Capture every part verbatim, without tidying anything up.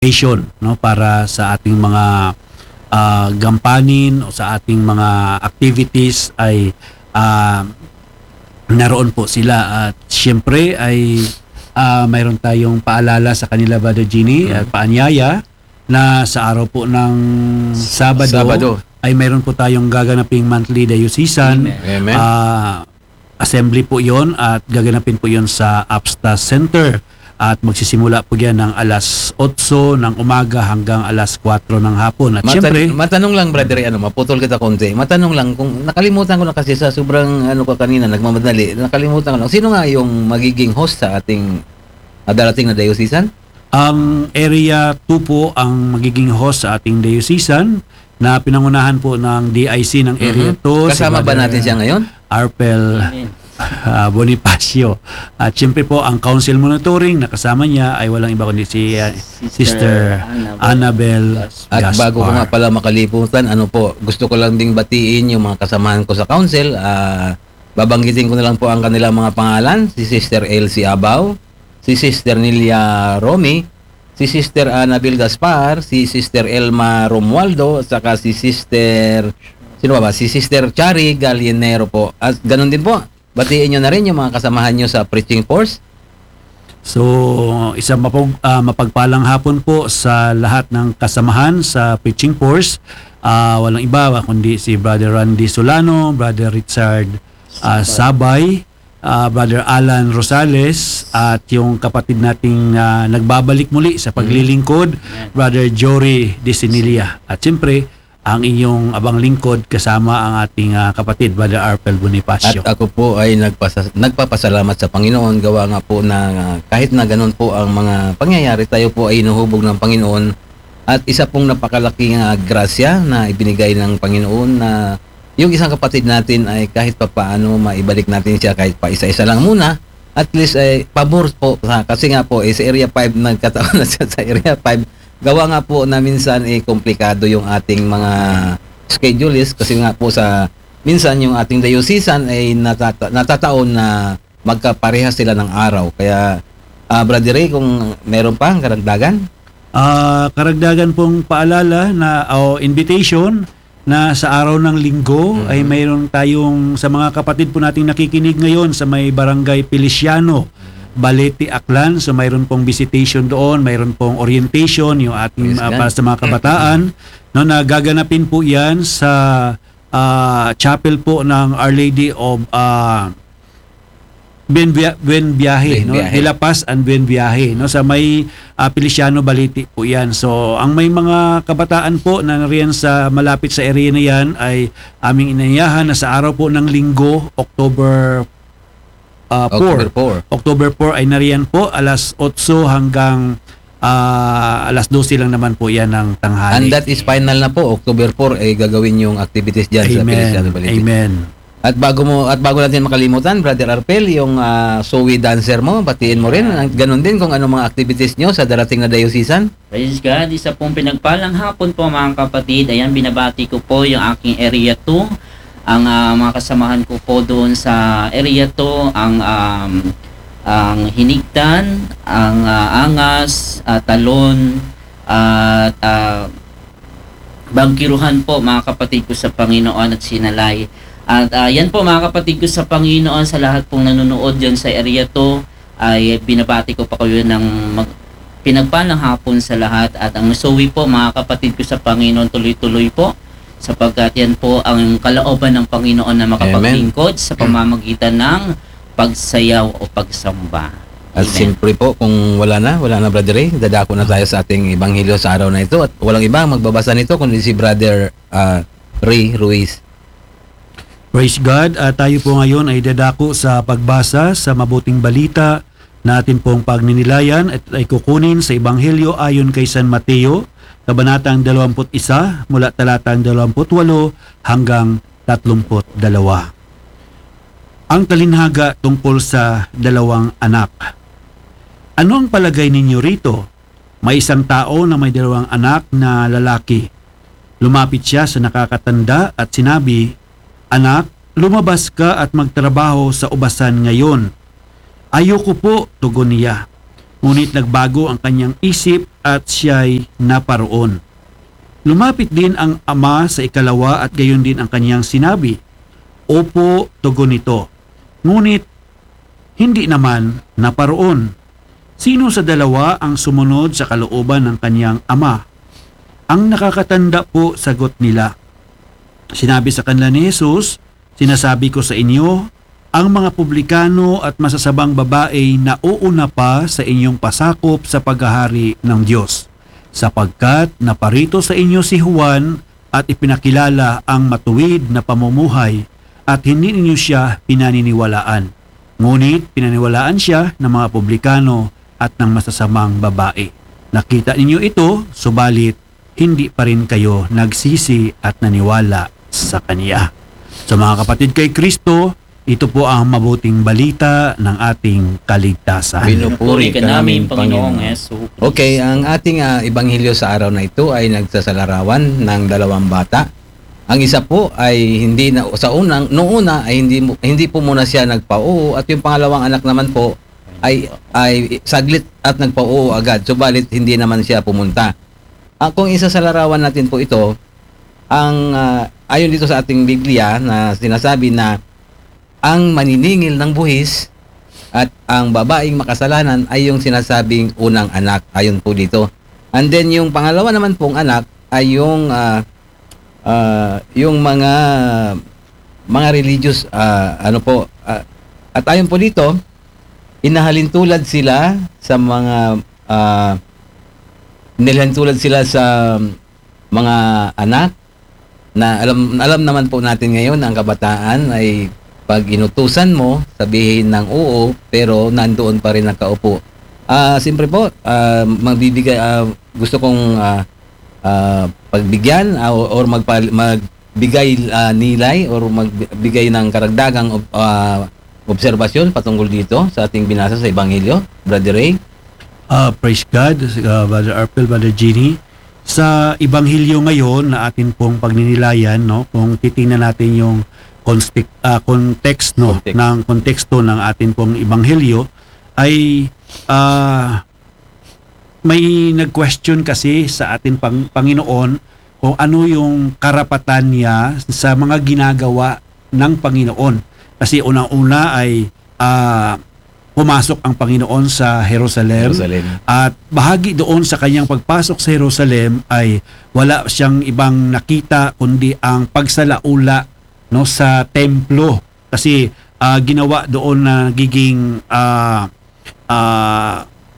patient, no, para sa ating mga ah, gampanin o sa ating mga activities ay ah, naroon po sila. At siyempre ay ah, mayroon tayong paalala sa kanila, Brother Ginny, at paanyaya na sa araw po ng Sabado, Sabado. ay mayroon po tayong gaganaping monthly diocesan Amen. ah, assembly po yon, at gaganapin po yon sa Apstas Center. At magsisimula po yan ng alas otso ng umaga hanggang alas kwatro ng hapon. At Matan- syempre, matanong lang, brother, ano, maputol kita konti. Matanong lang, kung nakalimutan ko na kasi sa sobrang ano ko kanina, nagmamadali, nakalimutan ko lang. Sino nga yung magiging host sa ating uh, darating na diocesan? ang Area two po ang magiging host sa ating diocesan na pinangunahan po ng D I C ng Area Mhm. two. si Kasama ba Brother natin siya ngayon? Arpel ah, Bonifacio. At siyempre po, ang council monitoring na kasama niya ay walang iba kundi si ah, Sister Annabel At Gaspar. bago ko nga pala makalimutan, ano po, gusto ko lang ding batiin yung mga kasamahan ko sa council. Ah, babanggitin ko na lang po ang kanilang mga pangalan. Si Sister Elsie Abaw, si Sister Nilia Romy, si Sister Annabel Gaspar, si Sister Elma Romualdo, at saka si Sister, sino ba ba? Si Sister Chari Gallinero po. At ganun din po, batiin nyo na rin yung mga kasamahan nyo sa preaching force. So, isang mapag, ah, mapagpalang hapon po sa lahat ng kasamahan sa preaching force. Ah, walang iba kundi si Brother Randy Solano, Brother Richard ah, Sabay, ah, Brother Alan Rosales, at yung kapatid nating ah, nagbabalik muli sa paglilingkod, Brother Jory Desinilia. At siyempre, ang inyong abang lingkod kasama ang ating ah, kapatid, Brother Arpel Bonifacio. At ako po ay nagpasa, nagpapasalamat sa Panginoon, gawa nga po na uh, kahit na ganun po ang mga pangyayari, tayo po ay inuhubog ng Panginoon. At isa pong napakalaking uh, grasya na ibinigay ng Panginoon na yung isang kapatid natin ay kahit pa paano maibalik natin siya kahit pa isa-isa lang muna. At least ay pabor po, ha? Kasi nga po eh, sa Area five nagkataon na siya sa Area five. Gawa nga po na minsan eh komplikado yung ating mga schedules kasi nga po sa minsan yung ating diocesan ay natata- natataon na magkaparehas sila ng araw. Kaya ah, Brother Ray, kung meron pa karagdagan? Ah, karagdagan pong paalala na o invitation na sa araw ng linggo ay mayroon tayong sa mga kapatid po nating nakikinig ngayon sa may Barangay Feliciano, Balete, Aklan. So mayroon pong visitation doon, mayroon pong orientation yung ating Yes, uh, God. para sa mga kabataan, no, na gaganapin po 'yan sa ah, chapel po ng Our Lady of uh, Buen, Bia- Buen Biyahe, Buen no? Biyahe. De La Paz and Buen Biyahe, no, sa may uh, Feliciano, Balete po 'yan. So ang may mga kabataan po na nariyan sa malapit sa area na 'yan ay aming inayahan na sa araw po ng linggo, October uh, October four. four. October four ay nariyan po alas otso hanggang ah, alas dose lang naman po 'yan ng tanghali. And that is final na po. October four ay gagawin yung activities dyan sa Amen. Feliciano Balete. Amen. At bago mo at bago natin makalimutan, Brother Arpel, yung uh, Sowi dancer mo, batiin mo rin. Ganon din kung ano mga activities nyo sa darating na diocesan. Praise God, isa pong pinagpalang hapon po mga kapatid. Ayan, binabati ko po yung aking Area two. Ang ah, mga kasamahan ko po doon sa Area two, ang um, ang Hinigtan, ang ah, Angas, ah, Talon, at ah, Bangkiruhan po mga kapatid ko sa Panginoon at Sinalay. At ah, yan po mga kapatid ko sa Panginoon, sa lahat pong nanonood dyan sa Area two, ay binabati ko pa kayo ng mag, pinagpalang hapon sa lahat. At ang suwi po mga kapatid ko sa Panginoon, tuloy-tuloy po, sapagkat yan po ang kalooban ng Panginoon na makapaglingkod sa pamamagitan ng pagsayaw o pagsamba. At Amen. siyempre po, kung wala na, wala na Brother Ray, dadako na tayo sa ating ebanghelyo sa araw na ito. At walang iba ang magbabasa nito kundi si Brother uh, Ray Ruiz. Praise God. At tayo po ngayon ay dadako sa pagbasa sa mabuting balita natin pong pagninilayan at ay kukunin sa Ebanghelyo ayon kay San Mateo, kabanatang dalawampu't isa mula talatang dalawampu't walo hanggang tatlumput dalawa. Ang talinhaga tungkol sa dalawang anak. Ano ang palagay ninyo rito? May isang tao na may dalawang anak na lalaki. Lumapit siya sa nakakatanda at sinabi, "Anak, lumabas ka at magtrabaho sa ubasan ngayon." "Ayoko po," tugon niya. Ngunit nagbago ang kanyang isip at siya'y naparoon. Lumapit din ang ama sa ikalawa at gayon din ang kanyang sinabi, Opo, tugon nito. Ngunit hindi naman naparoon. Sino sa dalawa ang sumunod sa kalooban ng kanyang ama? Ang nakakatanda po, sagot nila. Sinabi sa kanila ni Jesus, Sinasabi ko sa inyo, ang mga publikano at masasabang babae na uuna pa sa inyong pasakop sa paghahari ng Diyos. Sapagkat naparito sa inyo si Juan at ipinakilala ang matuwid na pamumuhay at hindi ninyo siya pinaniniwalaan. Ngunit pinaniwalaan siya ng mga publikano at ng masasamang babae. Nakita ninyo ito, subalit hindi pa rin kayo nagsisi at naniwala sa Kanya. So mga kapatid kay Kristo, ito po ang mabuting balita ng ating kaligtasan. Pinupuri ka namin, Panginoong Yesu. Okay, ang ating uh, ebanghelyo sa araw na ito ay nagsasalarawan ng dalawang bata. Ang isa po ay hindi na sa unang noong una ay hindi hindi po muna siya nagpa-oo at yung pangalawang anak naman po ay ay saglit at nagpa-oo agad. Subalit hindi naman siya pumunta. Uh, kung isa sa larawan natin po ito, ang uh, ayon dito sa ating Biblia na sinasabi na ang maniningil ng buhis at ang babaeng makasalanan ay yung sinasabing unang anak, ayon po dito. And then yung pangalawa naman pong anak ay yung uh, uh, yung mga mga religious uh, ano po uh, at ayon po dito inahalintulad sila sa mga uh, inahalintulad sila sa mga anak na alam alam naman po natin ngayon ang kabataan ay pag inutusan mo, sabihin ng oo, pero nandoon pa rin nakaupo. Ah, uh, siyempre po, uh, magbibigay uh, gusto kong uh, uh, pagbigyan uh, or magpa, magbigay uh, nilay or magbigay ng karagdagang uh, obserbasyon patungkol dito sa ating binasa sa Ebanghelyo, Brother Ray. Uh, praise God, uh, Brother Arpel, Brother Ginny. Sa Ebanghelyo ngayon na atin pong pagninilayan, no, kung titingnan natin yung Konstek, uh, kontekst no Context. ng konteksto ng atin pong ebanghelyo ay uh, may nag-question kasi sa atin pang Panginoon kung ano yung karapatan niya sa mga ginagawa ng Panginoon. Kasi unang-una ay uh, pumasok ang Panginoon sa Jerusalem, Jerusalem at bahagi doon sa kanyang pagpasok sa Jerusalem ay wala siyang ibang nakita kundi ang pagsalaula no sa templo, kasi uh, ginawa doon na nagiging uh, uh,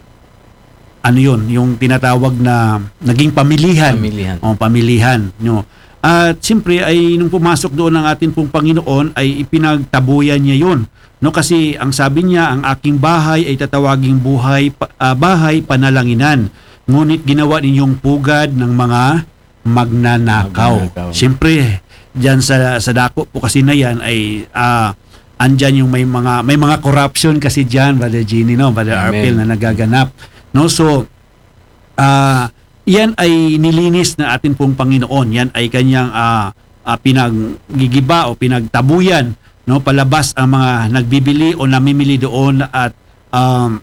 ano yun, yung tinatawag na naging pamilihan. Pamilihan. O, pamilihan. No. At siyempre ay nung pumasok doon ang ating pong Panginoon ay ipinagtabuyan niya yun. No, kasi ang sabi niya, ang aking bahay ay tatawaging buhay, uh, bahay panalanginan. Ngunit ginawa ninyong pugad ng mga magnanakaw. Magnanakaw. Siyempre, diyan sa sa dako po kasi na yan ay uh, andyan yung may mga may mga corruption kasi diyan, Brother Ginny, no, Brother Amen. Arpel, na nagaganap, no. So uh, yan ay nilinis na atin pong Panginoon. Yan ay kanyang uh, uh, pinaggigiba o pinagtabuyan, no, palabas ang mga nagbibili o namimili doon at um,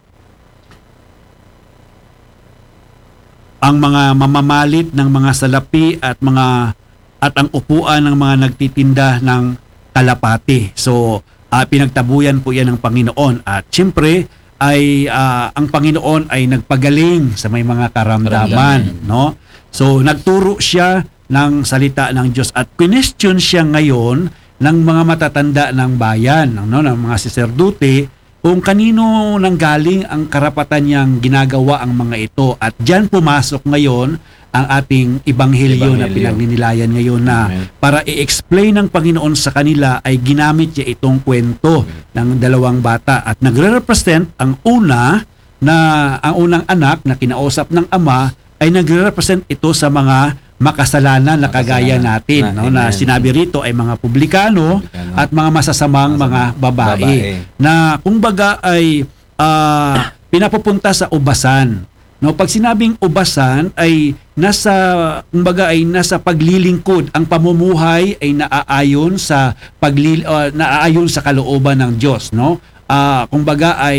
ang mga mamamalit ng mga salapi at mga at ang upuan ng mga nagtitinda ng kalapati. So, uh, pinagtabuyan po yan ng Panginoon. At siyempre, ay uh, ang Panginoon ay nagpagaling sa may mga karamdaman. No? So, nagturo siya ng salita ng Diyos at question siya ngayon ng mga matatanda ng bayan, no? Ng mga saserdote, kung kanino nanggaling ang karapatan niyang ginagawa ang mga ito. At diyan pumasok ngayon ang ating ebanghelyo na Ebanghelyo. pinagninilayan ngayon na Amen. para i-explain ng Panginoon sa kanila ay ginamit niya itong kwento ng dalawang bata at nagre-represent ang una na ang unang anak na kinausap ng ama ay nagre-represent ito sa mga makasalanan na kagaya Makasalanan natin, na, no, na amen. sinabi rito ay mga publikano Publikano. at mga masasamang mga babae, Babae. na kumbaga ay ah, pinapupunta sa ubasan. No, pag sinabing ubasan ay nasa kumbaga ay nasa paglilingkod, ang pamumuhay ay naaayon sa paglil uh, naaayon sa kalooban ng Diyos, no? Ah, kumbaga ay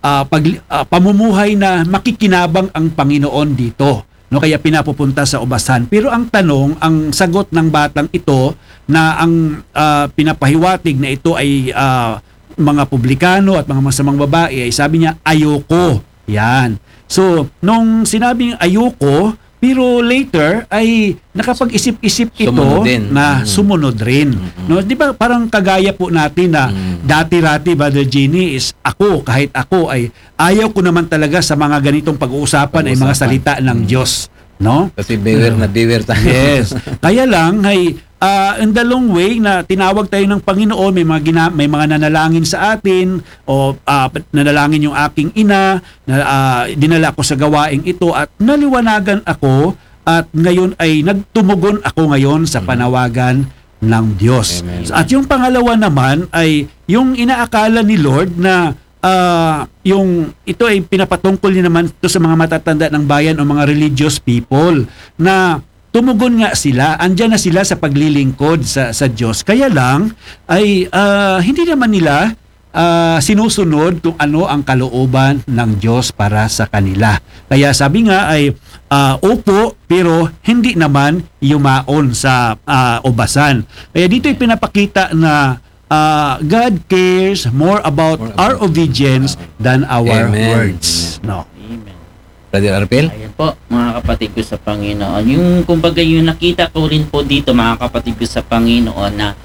ah, pag, ah, pamumuhay na makikinabang ang Panginoon dito. No, kaya pinapupunta sa ubasan. Pero ang tanong, ang sagot ng batang ito na ang ah, pinapahiwatig na ito ay ah, mga publikano at mga masamang babae, ay sabi niya, ayoko. Yan. So, nung sinabing ayoko, pero later ay nakapag-isip-isip ito Sumunod din. na Mm. sumunod rin. No, 'di ba parang kagaya po natin na Mm. dati-rati, Brother Jenny, is ako kahit ako ay ayaw ko naman talaga sa mga ganitong pag-uusapan, ay mga Pag-uusapan. salita ng Mm. Diyos, no? Kasi beware na beware tayo. Yes. Kaya lang ay ah, in the long way na tinawag tayo ng Panginoon, may mga gina, may mga nanalangin sa atin o ah, nanalangin yung aking ina, na ah, dinala ko sa gawaing ito at naliwanagan ako at ngayon ay nagtumugon ako ngayon sa panawagan ng Diyos. Amen. At yung pangalawa naman ay yung inaakala ni Lord na ah, yung ito ay pinapatungkol niya naman ito sa mga matatanda ng bayan o mga religious people na tumugon nga sila, andyan na sila sa paglilingkod sa sa Diyos. Kaya lang ay ah, hindi naman nila ah, sinusunod kung ano ang kalooban ng Diyos para sa kanila. Kaya sabi nga ay ah, opo, pero hindi naman yumaon sa ah, ubasan. Kaya dito ay pinapakita na ah, God cares more about More our about- obedience than our Amen. words. No. Amen. Brother Arpel? Ayan po, mga kapatid ko sa Panginoon. Yung, kumbaga, yung nakita ko rin po dito, mga kapatid ko sa Panginoon, na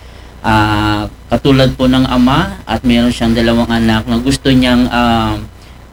ah, katulad po ng ama at meron siyang dalawang anak na gusto niyang ah,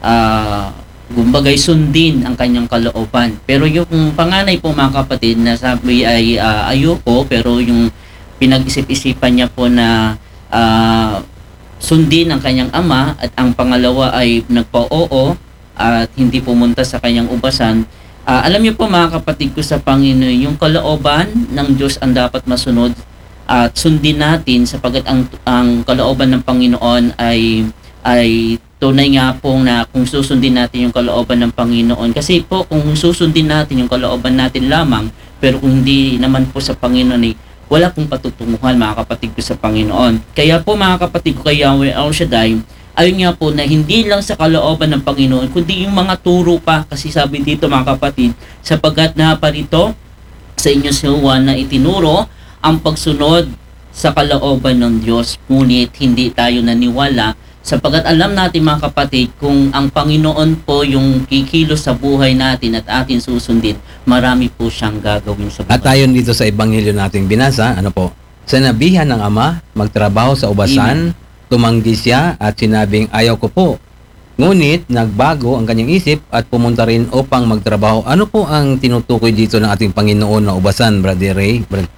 ah, kumbaga'y sundin ang kanyang kalooban. Pero yung panganay po, mga kapatid, na sabi ay ah, ayoko, pero yung pinag-isip-isipan niya po na ah, sundin ang kanyang ama, at ang pangalawa ay nagpa-oo at hindi pumunta sa kanyang ubasan. Ah, alam niyo po, mga kapatid ko sa Panginoon, yung kalooban ng Diyos ang dapat masunod at sundin natin, sapagkat ang ang kalooban ng Panginoon ay ay tunay nga po na kung susundin natin yung kalooban ng Panginoon. Kasi po kung susundin natin yung kalooban natin lamang, pero kung hindi naman po sa Panginoon, ay wala pong patutunguhan, mga kapatid ko sa Panginoon. Kaya po, mga kapatid ko, kay Yahweh El Shaddai, ayun nga po na hindi lang sa kalooban ng Panginoon, kundi yung mga turo pa. Kasi sabi dito, mga kapatid, sapagkat naparito sa inyo si Juan na itinuro ang pagsunod sa kalooban ng Diyos. Ngunit hindi tayo naniwala, sapagkat alam natin, mga kapatid, kung ang Panginoon po yung kikilos sa buhay natin at atin susundin, marami po siyang gagawin sa At buhay. ayon dito sa ebanghelyo nating binasa, ano po? Sinabihan ng ama magtrabaho sa ubasan, tumanggi siya at sinabing ayaw ko po. Ngunit nagbago ang kanyang isip at pumunta rin upang magtrabaho. Ano po ang tinutukoy dito ng ating Panginoon na ubasan, Brother Ray? Brother-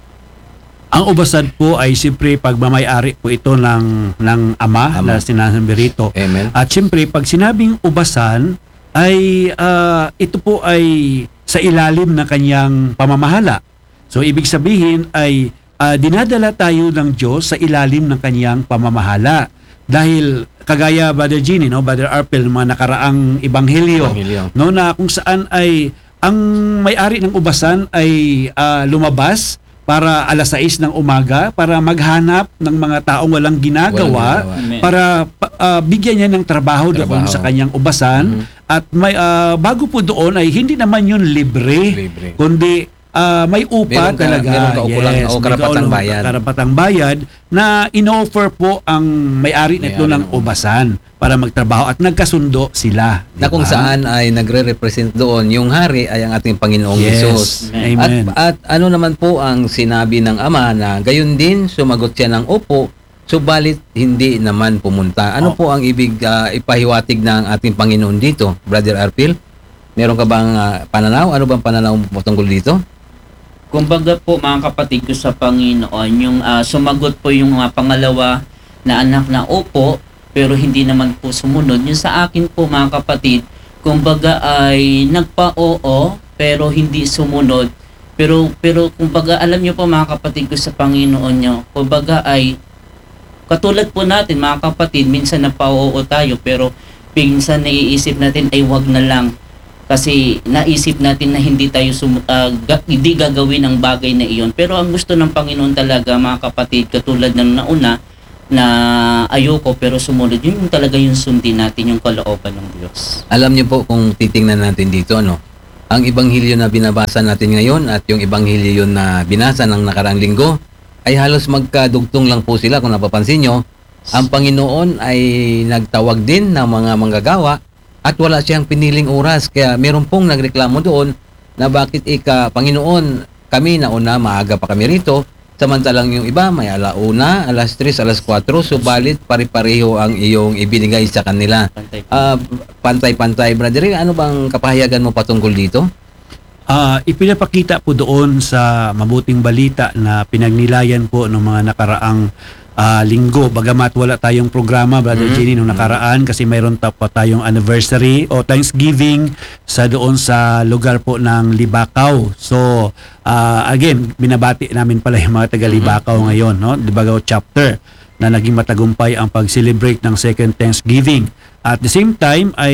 Ang ubasan po ay siyempre pagmamayari po ito ng, ng ama, Ama. na sinasabi rito. Amen. At siyempre, pag sinabing ubasan, ay ah, ito po ay sa ilalim ng kanyang pamamahala. So, ibig sabihin ay ah, dinadala tayo ng Diyos sa ilalim ng kanyang pamamahala. Dahil kagaya Brother Gini, no, Brother Arpel, mga nakaraang ebanghelyo, Ebanghelyo. no, na kung saan ay ang may-ari ng ubasan ay ah, lumabas para alas sais ng umaga para maghanap ng mga taong walang ginagawa, Walang ginagawa. Amen. para pa- ah, bigyan niya ng trabaho, doon Trabaho. sa kanyang ubasan. Mhm. At may ah, bago po doon ay hindi naman yun libre, Libre. kundi ah, may upa Meron ka- talaga. meron kaukulang o may karapatang kaukulang bayad. karapatang bayad na inoffer po ang may-ari nito May-ari ng ng ubasan para magtrabaho at nagkasundo sila. Na kung Diba? saan ay nagre-represent doon, yung hari ay ang ating Panginoong Yes. Hesus. Amen. At, at ano naman po ang sinabi ng ama na gayon din sumagot siya ng opo, subalit hindi naman pumunta. Ano Oh. po ang ibig ah, ipahiwatig ng ating Panginoon dito, Brother Arpil? Meron ka bang ah, pananaw? Ano bang pananaw mo tungkol dito? Kumbaga po, mga kapatid ko sa Panginoon, yung ah, sumagot po yung mga pangalawa na anak na opo, pero hindi naman po sumunod. Yung sa akin po, mga kapatid, kumbaga ay nagpa-oo, pero hindi sumunod. Pero, pero kumbaga, alam niyo po, mga kapatid ko sa Panginoon nyo, kumbaga ay, katulad po natin, mga kapatid, minsan nagpa-oo tayo, pero minsan naiisip natin ay wag na lang. Kasi naisip natin na hindi tayo sum- ah, ga- hindi gagawin ang bagay na iyon. Pero ang gusto ng Panginoon talaga, mga kapatid, katulad ng nauna, na ayoko pero sumunod. Yun yung talaga yung sundin natin, yung kalooban ng Diyos. Alam niyo po kung titingnan natin dito, ano, ang ibanghilyo na binabasa natin ngayon at yung ibanghilyo na binasa ng nakaraang linggo ay halos magkadugtong lang po sila. Kung napapansin nyo, ang Panginoon ay nagtawag din ng mga manggagawa at wala siyang piniling oras. Kaya meron pong nagreklamo doon na bakit ika, Panginoon, kami nauna, maaga pa kami rito. Samantalang yung iba, may alauna, alas tres, alas kwatro, subalit pare-pareho ang iyong ibinigay sa kanila. Pantay. Ah, pantay-pantay, brother. Ano bang kapahayagan mo patungkol dito? Ah, ipinapakita po doon sa mabuting balita na pinagnilayan po ng mga nakaraang ah, linggo. Bagamat wala tayong programa, Brother Mhm. Jenny, nung nakaraan kasi mayroon ta pa tayong anniversary o Thanksgiving sa doon sa lugar po ng Libakaw. So, ah, again, binabati namin pala yung mga taga Libakaw ngayon, no? Libakaw chapter na naging matagumpay ang pag-celebrate ng second Thanksgiving. At the same time ay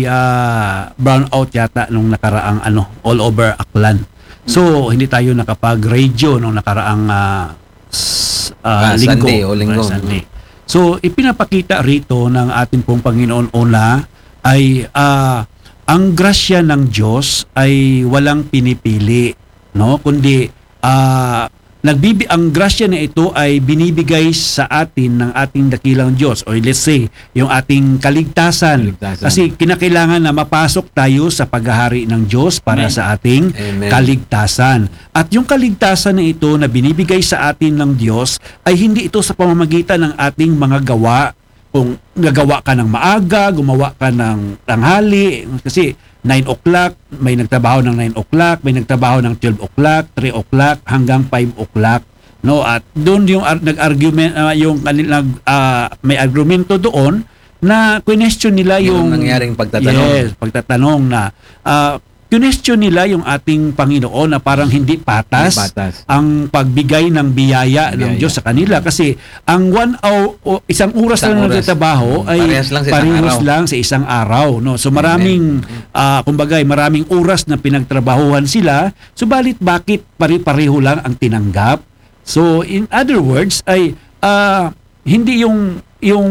ah, brown out yata nung nakaraang ano, all over Aklan. So, hindi tayo nakapag-radio nung nakaraang ah, s- ah, Ah, linggo. Sunday o linggo. Ah, Sunday. So, ipinapakita rito ng ating pong Panginoon una ay ah, ang grasya ng Diyos ay walang pinipili, no? Kundi ah, nagbibi ang grasya na ito ay binibigay sa atin ng ating dakilang Diyos, or let's say yung ating kaligtasan. Kaligtasan. Kasi kinakailangan na mapasok tayo sa paghahari ng Diyos para Amen. sa ating Amen. kaligtasan. At yung kaligtasan na ito na binibigay sa atin ng Diyos ay hindi ito sa pamamagitan ng ating mga gawa. Kung nagawa ka ng maaga, gumawa ka ng tanghali, kasi nine o'clock, may nagtrabaho ng nine o'clock, may nagtrabaho ng twelve o'clock, three o'clock, hanggang five o'clock. No, at doon yung ar- nag-argument, ah, yung kanilang, ah, may argumento doon na question nila Yung yung, nangyaring pagtatanong. Yes, pagtatanong na uh, question nila yung ating Panginoon na parang hindi patas, Hindi patas. ang pagbigay ng biyaya, ng Biyaya. Diyos sa kanila, kasi ang one hour o isang oras Isang lang oras. nagtatrabaho Mm, ay parehas lang sa isang parehas araw. lang sa isang araw, no. So maraming ah, kumbaga maraming oras na pinagtrabahuhan sila, subalit bakit pare-pareho lang ang tinanggap? So in other words ay ah, hindi yung yung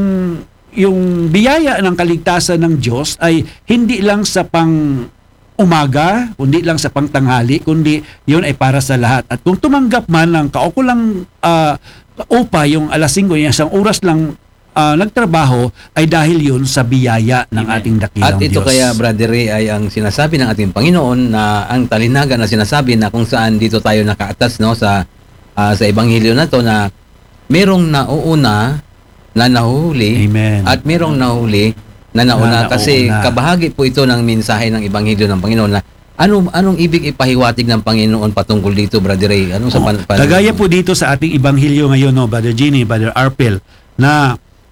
yung biyaya ng kaligtasan ng Diyos ay hindi lang sa pang umaga, kundi lang sa pangtanghali, kundi yun ay para sa lahat. At kung tumanggap man ng kaukulang ah, upa, yung alas singko, yung isang oras lang ah, nagtrabaho, ay dahil yun sa biyaya ng Amen. ating dakilang At ito Diyos. kaya, Brother Ray, ay ang sinasabi ng ating Panginoon na ang talinaga na sinasabi na kung saan dito tayo nakaatas, no, sa ah, sa ebanghelyo na to, na merong nauuna na nahuhuli Amen. at merong nahuli na nauna, Na kasi nauna. kabahagi po ito ng mensahe ng ebanghelyo ng Panginoon na ano anong ibig ipahiwatig ng Panginoon patungkol dito, Brother Ray? Anong sa Oh, pan, pan- kagaya po dito sa ating ibanghilyo ngayon, no, Brother Ginny, Brother Arpel, na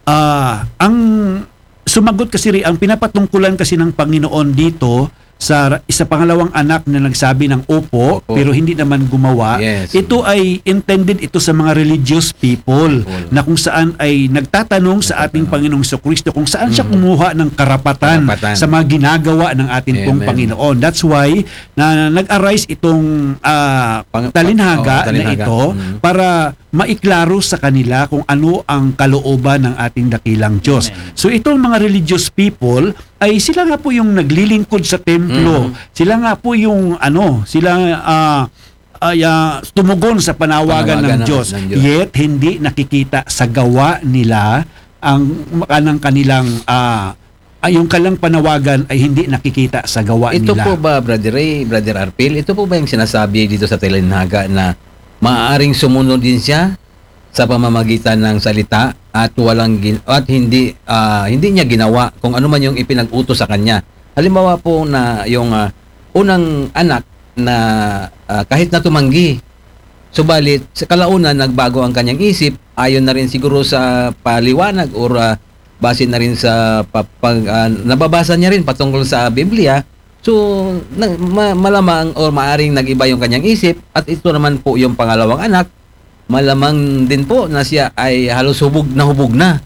ah, ang sumagot kasi rin, ang pinapatungkulan kasi ng Panginoon dito sa isa pangalawang anak na nagsabi ng opo, Opo. pero hindi naman gumawa. Yes. Ito ay intended ito sa mga religious people, People. na kung saan ay nagtatanong sa ating Panginoong Kristo kung saan siya kumuha ng karapatan, Karapatan. sa mga ginagawa ng ating pong Amen. Panginoon. That's why na nag-arise itong ah, Pang- talinhaga, oh, talinhaga. na ito Mm. para maiklaro sa kanila kung ano ang kalooban ng ating dakilang Diyos. Amen. So itong mga religious people ay sila nga po yung naglilingkod sa templo. Sila nga po yung ano, sila ah, ay ah, tumugon sa panawagan, Panawagan ng, ng- Diyos. ng Diyos. Yet hindi nakikita sa gawa nila ang kanang kanilang ah, ay yung kalang panawagan ay hindi nakikita sa gawa Ito nila. po ba, Brother Ray, Brother Arpil, ito po ba yung sinasabi dito sa talinhaga na maaaring sumunod din siya sa pamamagitan ng salita at walang gin- at hindi ah, hindi niya ginawa kung ano man yung ipinag-utos sa kanya. Halimbawa po na yung ah, unang anak na ah, kahit na tumanggi, subalit sa kalaunan nagbago ang kanyang isip, ayon na rin siguro sa paliwanag or ah, base na rin sa pa- pag, ah, nababasa niya rin patungkol sa Biblia. So, na, ma- malamang or maaring nag-iba yung kanyang isip, at ito naman po yung pangalawang anak, malamang din po na siya ay halos hubog na hubog na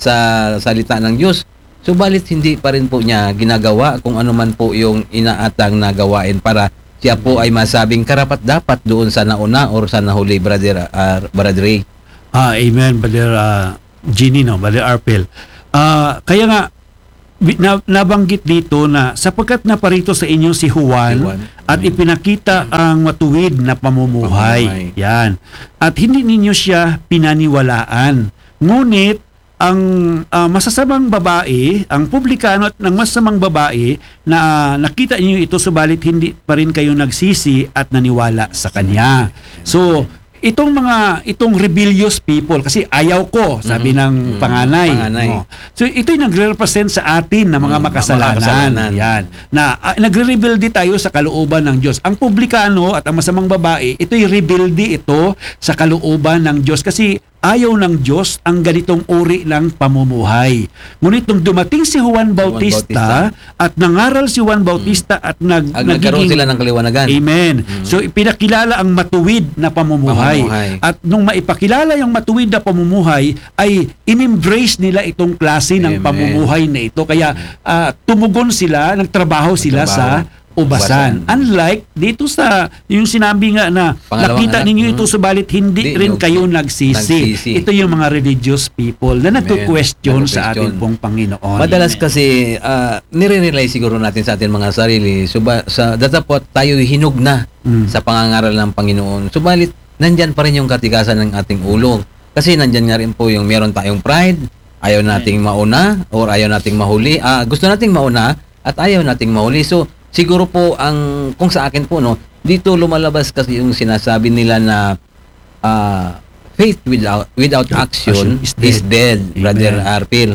sa salita ng Diyos. Subalit hindi pa rin po niya ginagawa kung ano man po yung inaatang na gawain para siya po ay masabing karapat-dapat doon sa nauna or sa nahuli, Brother, uh, Brother Ray. Ah, amen, Brother ah, Ginny, no, Brother Arpel. Ah, kaya nga, bi- na, nabanggit dito na sapagkat naparito sa inyo si Juan, Si Juan. at Mm. ipinakita ang matuwid na pamumuhay. Pamumuhay. Yan. At hindi ninyo siya pinaniwalaan. Ngunit, ang ah, masasamang babae, ang publikano at ng masasamang babae na nakita niyo ito subalit hindi pa rin kayo nagsisi at naniwala sa kanya. So, itong mga itong rebellious people kasi ayaw ko sabi Mhm. ng Mhm. panganay, Panganay. no? So ito'y nagre-represent sa atin na mga Mm, makasalanan. makasalanan. Yan. Na uh, nagre-rebelde tayo sa kalooban ng Diyos. Ang publikano at ang masamang babae, ito'y rebelde ito sa kalooban ng Diyos kasi ayaw ng Diyos ang ganitong uri ng pamumuhay. Ngunit nung dumating si Juan Bautista, at nangaral si Juan Bautista at nag, Ag nagkaroon sila ng kaliwanagan. Amen. So ipinakilala ang matuwid na pamumuhay. Pamumuhay. At nung maipakilala yung matuwid na pamumuhay ay in-embrace nila itong klase ng Amen. pamumuhay na ito. Kaya ah, tumugon sila, nagtrabaho sila sa Nagtrabaho. ubasan. Ubasan. Unlike dito sa yung sinabi nga na Pangalawang nakita anak, ninyo mm. ito subalit hindi Di, rin no, kayo nagsisi. nagsisi. Ito yung mga religious people na nagko-question sa ating Nagko-question. pong Panginoon. Madalas kasi uh, nire-rely siguro natin sa ating mga sarili. Suba, sa datapot tayo hinug na Mm. sa pangangaral ng Panginoon. Subalit nandyan pa rin yung katigasan ng ating ulo. Kasi nandyan nga rin po yung meron tayong pride, ayaw nating mauna or ayaw nating mahuli. Ah, gusto nating mauna at ayaw nating mahuli. So siguro po ang kung sa akin po no, dito lumalabas kasi yung sinasabi nila na ah, faith without without action Action is is dead. dead, Brother Amen. Arpil.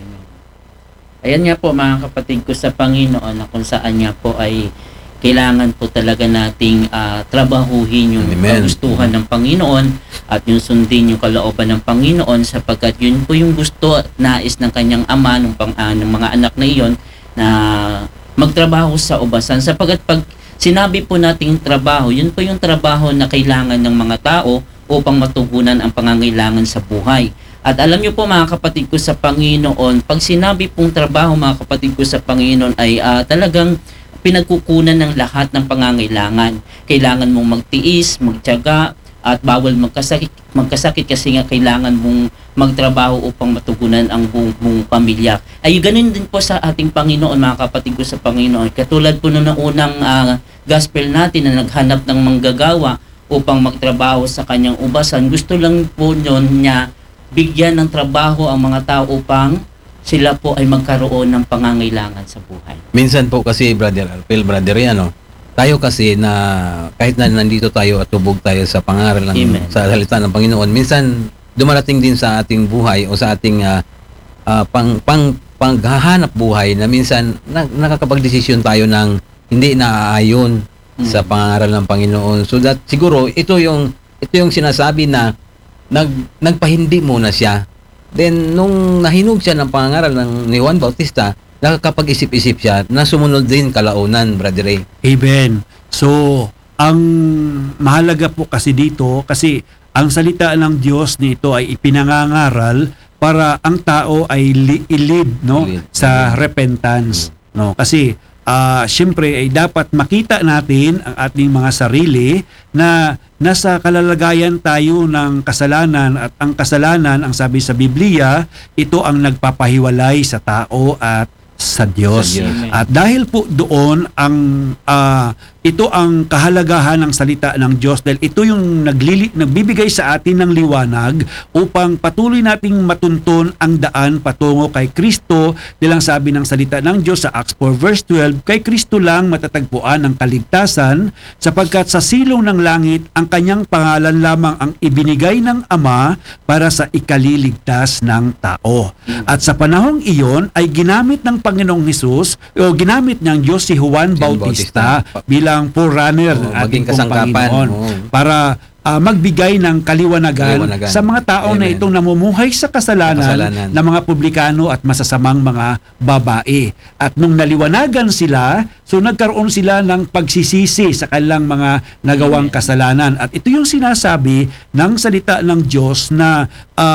Ayan nga po mga kapatid ko sa Panginoon na kung saan nga po ay kailangan po talaga nating ah, trabahuhin yung Amen. kagustuhan ng Panginoon at yung sundin yung kalooban ng Panginoon sapagkat yun po yung gusto at nais ng kanyang ama ng, pang, ah, ng mga anak na iyon na magtrabaho sa ubasan sapagkat pag sinabi po nating trabaho, yun po yung trabaho na kailangan ng mga tao upang matugunan ang pangangailangan sa buhay. At alam niyo po mga kapatid ko sa Panginoon, pag sinabi pong trabaho mga kapatid ko sa Panginoon ay ah, talagang pinagkukunan ng lahat ng pangangailangan. Kailangan mong magtiis, magtiyaga, at bawal magkasakit, magkasakit kasi nga kailangan mong magtrabaho upang matugunan ang buong, buong pamilya. Ay ganun din po sa ating Panginoon mga kapatid ko sa Panginoon. Katulad po nung unang ah, gospel natin na naghanap ng manggagawa upang magtrabaho sa kanyang ubasan. Gusto lang po nun niya bigyan ng trabaho ang mga tao upang sila po ay magkaroon ng pangangailangan sa buhay. Minsan po kasi, Brother Arpil, Brother Riano, tayo kasi na kahit na nandito tayo at tubog tayo sa pangaral ng Amen. sa salita ng Panginoon, minsan dumarating din sa ating buhay o sa ating ah, ah, pang, pang panghahanap buhay na minsan na, nakakapagdesisyon tayo ng hindi naaayon Mm. sa pangaral ng Panginoon. So that siguro ito yung ito yung sinasabi na nag nagpahindi muna siya. Then nung nahinog siya ng pangaral ng ni Juan Bautista, nakakapag-isip-isip siya na sumunod din kalaunan, Brother Ray. Amen. So, ang mahalaga po kasi dito, kasi ang salita ng Diyos nito ay ipinangangaral para ang tao ay li- i-lead no Lead. sa repentance, no? Kasi ah syempre ay dapat makita natin ang ating mga sarili na nasa kalalagayan tayo ng kasalanan at ang kasalanan, ang sabi sa Biblia, ito ang nagpapahiwalay sa tao at sa Diyos. Sa Diyos. Amen. At dahil po doon ang ah, ito ang kahalagahan ng salita ng Diyos dahil ito yung naglili, nagbibigay sa atin ng liwanag upang patuloy nating matuntun ang daan patungo kay Kristo. Dahil ang sabi ng salita ng Diyos sa Acts four verse twelve, kay Kristo lang matatagpuan ang kaligtasan sapagkat sa silong ng langit ang kanyang pangalan lamang ang ibinigay ng Ama para sa ikaliligtas ng tao. At sa panahong iyon ay ginamit ng Panginoong Hesus o ginamit ng Diyos si Juan Si Juan Bautista Bautista. bilang forerunner Oo, ng ating maging pong kasangkapan. Panginoon Oo. para ah, magbigay ng kaliwanagan, Kaliwanagan. sa mga tao na Amen. itong namumuhay sa kasalanan, Kasalanan. na mga publikano at masasamang mga babae. At nung naliwanagan sila, so nagkaroon sila ng pagsisisi sa kanilang mga nagawang Amen. kasalanan. At ito yung sinasabi ng salita ng Diyos na ah,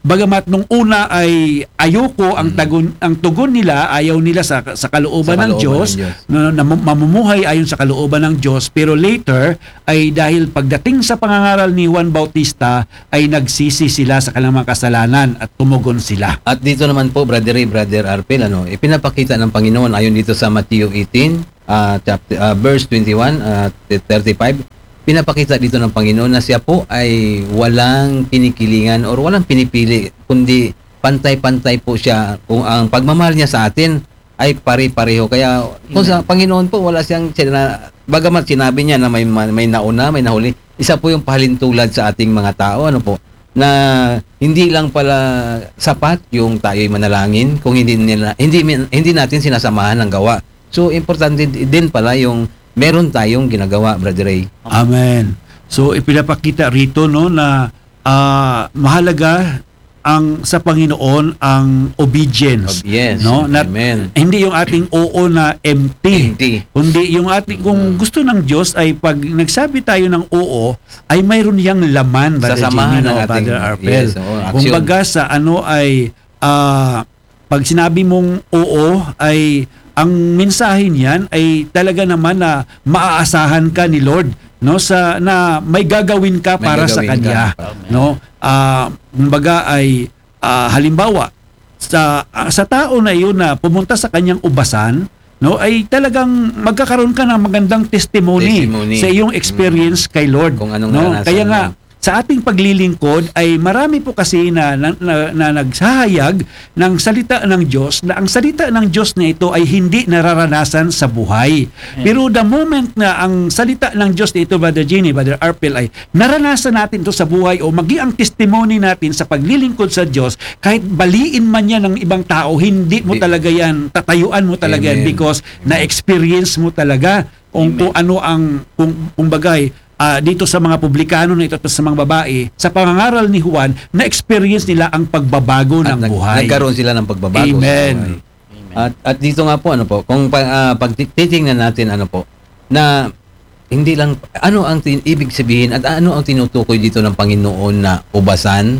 bagamat nung una ay ayoko ang tagun ang tugon nila, ayaw nila sa sa kalooban, Sa ng kalooban Diyos, ng Diyos. na, na mamumuhay ayon sa kalooban ng Diyos, pero later ay dahil pagdating sa pangangaral ni Juan Bautista ay nagsisi sila sa kanilang mga kasalanan at tumugon sila. At dito naman po, Brother Ray, Brother Arpel, ano, ipinapakita ng Panginoon ayon dito sa Matthew eighteen, uh, chapter, uh, verse twenty-one at thirty-five. Pinapakita dito ng Panginoon na siya po ay walang pinikilingan or walang pinipili, kundi pantay-pantay po siya. Kung ang pagmamahal niya sa atin ay pare-pareho. Kaya kung sa Panginoon po, wala siyang, sina, bagamat sinabi niya na may, may nauna, may nahuli, isa po yung pahalintulad sa ating mga tao, ano po, na hindi lang pala sapat yung tayo'y manalangin kung hindi nila, hindi hindi natin sinasamahan ng gawa. So importante din pala yung meron tayong ginagawa, Brother Ray. Amen. So ipinapakita rito no na ah, mahalaga ang sa Panginoon ang obedience. Yes. No? Not, Amen. hindi yung ating oo na empty. Empty. Kundi yung ating kung gusto ng Diyos ay pag nagsabi tayo ng oo ay mayroon yang laman, Brother Sasamahan Jimmy, ng no, ating- Brother Arpel. yes, oo, action. Kumbaga sa ano ay ah, pag sinabi mong oo ay ang mensahe niyan ay talaga naman na maaasahan ka ni Lord no sa na may gagawin ka May para sa gagawin kanya ka. no ah kumbaga ay ah, halimbawa sa ah, sa tao na iyon na pumunta sa kanyang ubasan no ay talagang magkakaroon ka ng magandang testimony, Testimony. sa iyong experience kay Lord Kung anong no naranasan kaya nga mo. sa ating paglilingkod ay marami po kasi na, na, na, na nagsahayag ng salita ng Diyos na ang salita ng Diyos na ito ay hindi nararanasan sa buhay. Pero the moment na ang salita ng Diyos na ito, Brother Jenny, Brother Arpel, ay naranasan natin ito sa buhay o maging ang testimony natin sa paglilingkod sa Diyos, kahit baliin man yan ng ibang tao, hindi mo Di- talaga yan, tatayuan mo talaga yan Amen. because na-experience mo talaga kung, kung ano ang, kung, kung bagay, ah, dito sa mga publikano na ito at sa mga babae, sa pangangaral ni Juan, na-experience nila ang pagbabago At ng nag- buhay. nagkaroon sila ng pagbabago. sa Amen. buhay. At, at dito nga po, ano po, kung pa, ah, pag titingnan natin, ano po, na hindi lang, ano ang tin, ibig sabihin at ano ang tinutukoy dito ng Panginoon na ubasan,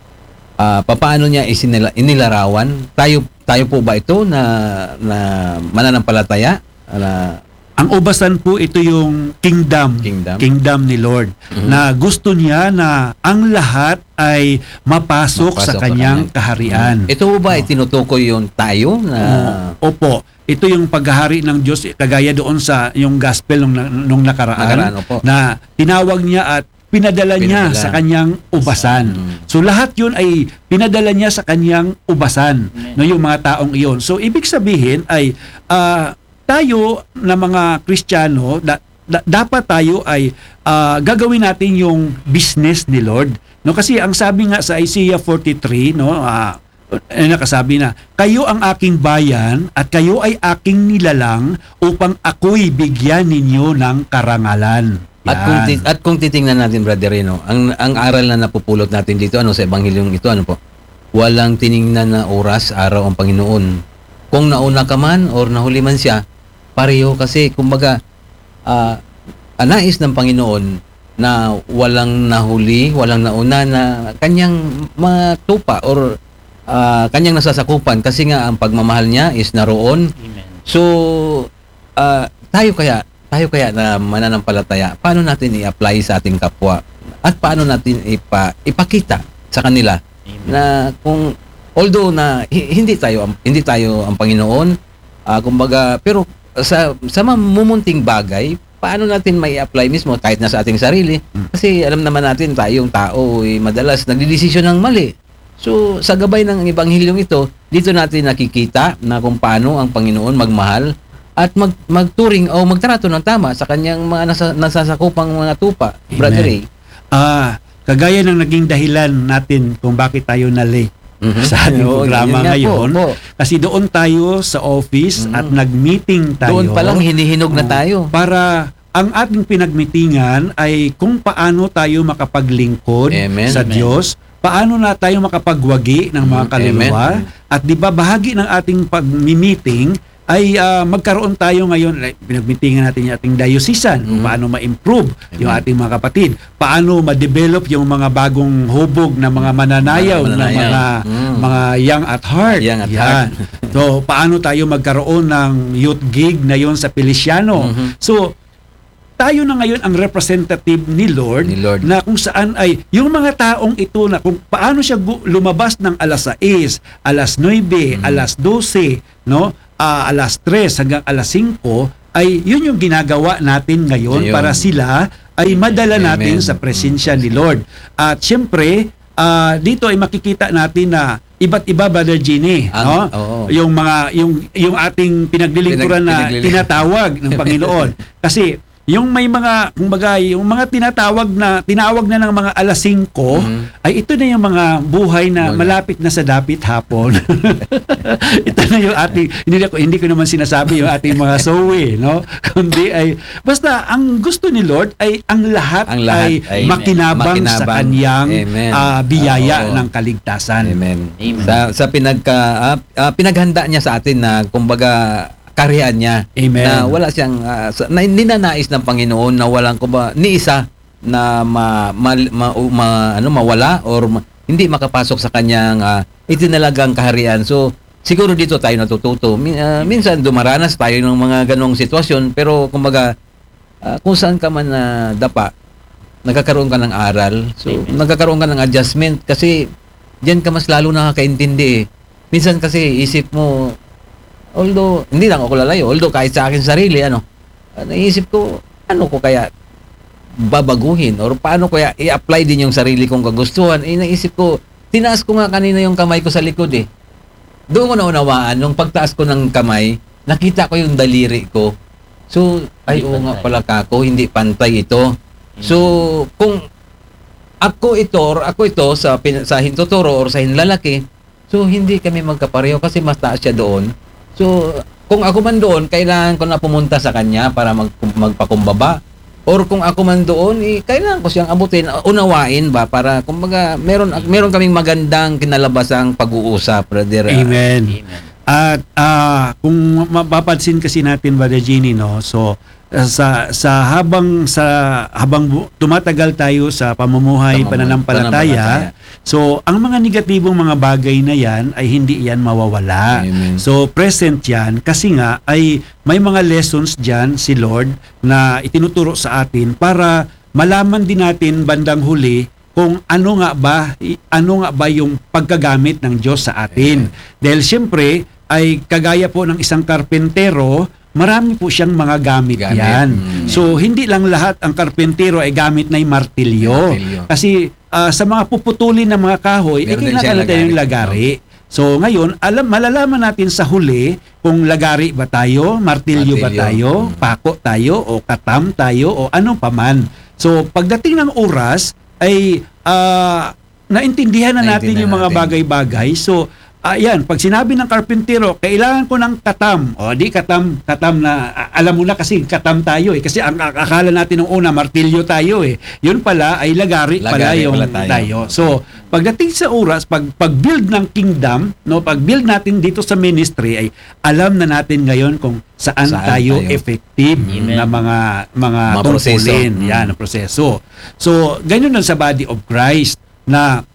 ah, papaano niya isinila, inilarawan, tayo, tayo po ba ito na, na mananampalataya, na Ang ubasan po ito yung kingdom, Kingdom. ni Lord, Mhm. na gusto niya na ang lahat ay mapasok, Mapasok sa sa kanyang kanya. kaharian. ito ba ay tinutukoy yung tayo na Oo. Opo, ito yung paghahari ng Diyos kagaya doon sa yung gospel nung, nung nakaraan, Nakaraan, opo. na tinawag niya at pinadala, niya Pinadala. sa kanyang ubasan. Mm. So lahat yun ay pinadala niya sa kanyang ubasan, Amen. no, yung mga taong iyon. So ibig sabihin ay ah, tayo na mga Kristiyano, da- da- dapat tayo ay ah, gagawin natin yung business ni Lord. No, kasi ang sabi nga sa Isaiah forty-three, no, ah, eh, nakasabi na, kayo ang aking bayan at kayo ay aking nilalang upang ako'y bigyan ninyo ng karangalan. At kung, Yan. ti- at kung titingnan natin, Brother Reno, ang, ang aral na napupulot natin dito, ano, sa Ebanghilyong ito, ano po, walang tiningnan na oras, araw ang Panginoon. Kung nauna ka man or nahuli man siya, pareho kasi, kumbaga, ah, ang nais ng Panginoon na walang nahuli, walang nauna na kanyang matupa or ah, kanyang nasasakupan kasi nga ang pagmamahal niya is naroon. Amen. So, ah, tayo kaya, tayo kaya na mananampalataya, paano natin i-apply sa ating kapwa? At paano natin ipa, ipakita sa kanila Amen. na kung although na hi- hindi tayo ang- hindi tayo ang Panginoon, ah, kumbaga, pero sa sa mamumunting bagay, paano natin may apply mismo kahit na sa ating sarili? Kasi alam naman natin tayong tao eh, madalas nagdidesisyon ng mali. So, sa gabay ng ebanghilyong ito, dito natin nakikita na kung paano ang Panginoon magmahal at mag magturing o magtrato ng tama sa kanyang mga nasa, nasasakupang mga tupa. Amen. Brother Ray. Ah, kagaya ng naging dahilan natin kung bakit tayo na-late Mhm. sa ating Oo, programa yun nga po, ngayon. po. Kasi doon tayo sa office Mhm. at nag-meeting tayo. Doon pa lang hinihinog na Oo. tayo. Para ang ating pinagmitingan ay kung paano tayo makapaglingkod Amen. sa Amen. Diyos, paano na tayo makapagwagi ng mga Mm, kaluluwa, amen. at di ba bahagi ng ating pag-meeting ay ah, magkaroon tayo ngayon, like, pinagmitingan natin yung ating diocesan, kung Mhm. paano ma-improve yung Amen. ating mga kapatid, paano ma-develop yung mga bagong hubog na mga mananayaw, Mga na mananayaw. mga Mm. mga young at heart. Young at Yan. heart. So, paano tayo magkaroon ng youth gig na yon sa Feliciano? Mhm. So, tayo na ngayon ang representative ni Lord, Ni Lord. na kung saan ay yung mga taong ito na kung paano siya gu- lumabas ng alas sais, alas nuebe, Mhm. alas dose, no? Ah, alas tres hanggang alas singko, ay yun yung ginagawa natin ngayon Ayun. para sila ay madala natin Amen. sa presensya ni Lord. At syempre, ah, dito ay makikita natin na iba't iba, Brother Ginny, Ang- no? oo. Yung mga yung yung ating pinaglilingkuran Pinag- na pinagliling- tinatawag ng Panginoon. Kasi yung may mga kumbaga yung mga tinatawag na tinawag na ng mga alas singko, Mhm. ay ito na yung mga buhay na Buhay. malapit na sa dapit hapon. Ito na yung ating hindi ko hindi ko naman sinasabi yung ating mga sowe, no? Kundi ay basta ang gusto ni Lord ay ang lahat, Ang lahat ay, ay makinabang, sa makinabang. kanyang Amen. ah, biyaya Oo. ng kaligtasan. Amen. Amen. Sa sa pinagka ah, ah, pinaghanda niya sa atin na kumbaga kaharian niya. Amen. Na wala siyang ah, sa, na, ninanais ng Panginoon na walang kumbaga ni isa na ma, ma, ma- ma- ano mawala or ma- hindi makapasok sa kanyang ah, itinalagang kaharian. So siguro dito tayo natututo. Min, ah, minsan dumaranas tayo ng mga ganong sitwasyon pero kumbaga ah, kung saan ka man na dapa nagkakaroon ka ng aral. So Amen. nagkakaroon ka ng adjustment kasi diyan ka mas lalo nakakaintindi eh. Minsan kasi isip mo although hindi lang ako lalayo, although kahit sa akin sarili ano, ah, naisip ko ano ko kaya babaguhin or paano kaya i-apply din yung sarili kong kagustuhan. Eh naisip ko, tinaas ko nga kanina yung kamay ko sa likod eh. Doon ko naunawaan, nung pagtaas ko ng kamay, nakita ko yung daliri ko. So, ay Hindi oo nga pantay. pala kako, hindi pantay ito. So, kung ako ito or ako ito sa, pin- sa hintuturo or sa hinlalaki, so hindi kami magkapareho kasi mas taas siya doon. So, kung ako man doon, kailangan ko na pumunta sa kanya para mag, magpakumbaba. Or kung ako man doon, eh, kailangan ko siyang abutin, unawain ba para kumbaga meron meron kaming magandang kinalabasang pag-uusap, brother. Amen. Amen. At ah, kung mapapansin kasi natin, Brother Ginny, no, so ah, sa sa habang sa habang bu- tumatagal tayo sa pamumuhay, Pamumuhay, pananampalataya, so ang mga negatibong mga bagay na yan ay hindi yan mawawala. Amen. So present yan kasi nga ay may mga lessons dyan si Lord na itinuturo sa atin para malaman din natin bandang huli kung ano nga ba i- ano nga ba yung pagkagamit ng Diyos sa atin. Dahil siyempre ay kagaya po ng isang karpentero, marami po siyang mga gamit, Gamit. yan. Mm. So hindi lang lahat ang karpentero ay gamit na yung martilyo. Martilyo. Kasi ah, sa mga puputulin ng mga kahoy, eh, Meron din kailangan siyang natin yung lagari. lagari. So ngayon, alam malalaman natin sa huli kung lagari ba tayo, martilyo, ba Martilyo. tayo, Mm. pako tayo o katam tayo o anong paman. So pagdating ng oras ay ah, naintindihan na natin Naintindihan yung mga natin. bagay-bagay. So ayan, pag sinabi ng karpentero, kailangan ko ng katam. O di katam, katam na a- alam mo na kasi katam tayo eh. Kasi ang ang akala natin nung una martilyo tayo eh. Yun pala ay lagari, pala Lagari yung pala tayo. tayo. So, pagdating sa oras, pag pag-build ng kingdom, no, pag-build natin dito sa ministry ay alam na natin ngayon kung saan, Saan tayo, tayo. effective Amen. na mga mga, Mga proseso. tungkulin. Mm. Yan, ang proseso. So, ganyan lang sa body of Christ na